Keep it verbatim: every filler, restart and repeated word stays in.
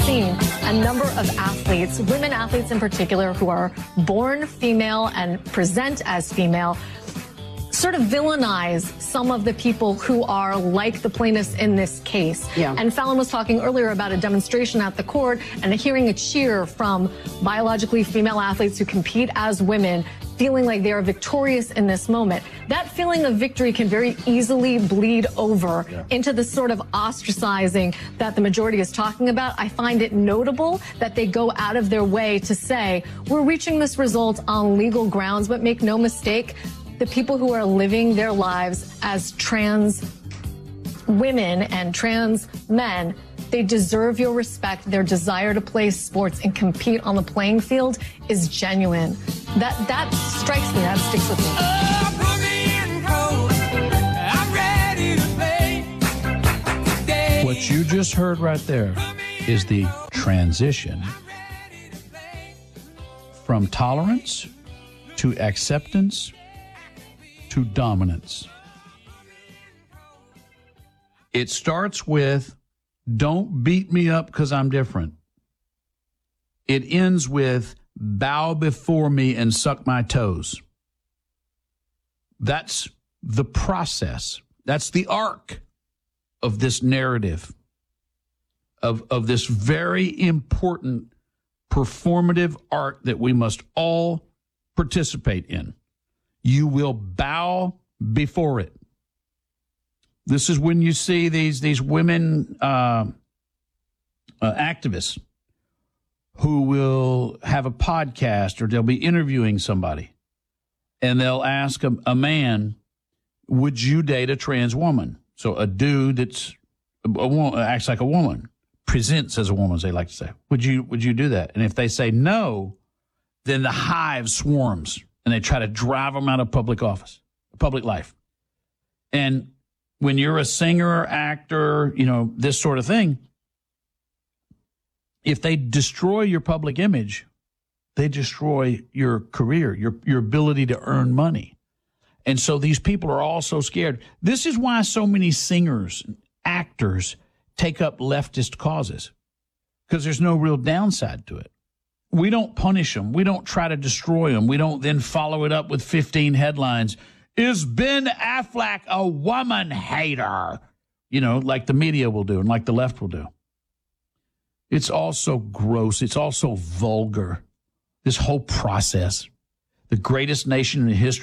seen a number of athletes, women athletes in particular, who are born female and present as female, sort of villainize some of the people who are like the plaintiffs in this case. Yeah. And Fallon was talking earlier about a demonstration at the court and hearing a cheer from biologically female athletes who compete as women, feeling like they are victorious in this moment. That feeling of victory can very easily bleed over yeah. into the sort of ostracizing that the majority is talking about. I find it notable that they go out of their way to say, we're reaching this result on legal grounds, but make no mistake, the people who are living their lives as trans women and trans men, they deserve your respect. Their desire to play sports and compete on the playing field is genuine. That that strikes me. That sticks with me. Oh, put me in cold. I'm ready to play. What you just heard right there is the transition from tolerance to acceptance to dominance. It starts with, don't beat me up because I'm different. It ends with, bow before me and suck my toes. That's the process. That's the arc of this narrative, of, of this very important performative arc that we must all participate in. You will bow before it. This is when you see these, these women uh, uh, activists who will have a podcast or they'll be interviewing somebody and they'll ask a, a man, would you date a trans woman? So a dude that's a, a woman, acts like a woman, presents as a woman, as they like to say. Would you, would you do that? And if they say no, then the hive swarms and they try to drive them out of public office, public life. And when you're a singer, actor, you know, this sort of thing, if they destroy your public image, they destroy your career, your, your ability to earn money. And so these people are all so scared. This is why so many singers, actors take up leftist causes, because there's no real downside to it. We don't punish them. We don't try to destroy them. We don't then follow it up with fifteen headlines. Is Ben Affleck a woman hater? You know, like the media will do and like the left will do. It's also gross. It's also vulgar. This whole process. The greatest nation in history.